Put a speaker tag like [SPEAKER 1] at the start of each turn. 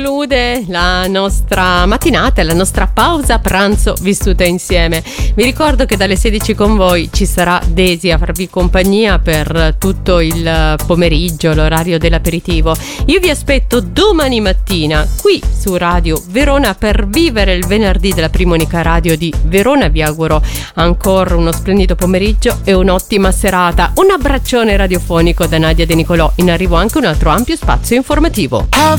[SPEAKER 1] Conclude la nostra mattinata, la nostra pausa pranzo vissuta insieme. Vi ricordo che dalle 16 con voi ci sarà Desi a farvi compagnia per tutto il pomeriggio, l'orario dell'aperitivo. Io vi aspetto domani mattina qui su Radio Verona per vivere il venerdì della Prima Unica Radio di Verona. Vi auguro ancora uno splendido pomeriggio e un'ottima serata. Un abbraccione radiofonico da Nadia De Nicolò. In arrivo anche un altro ampio spazio informativo.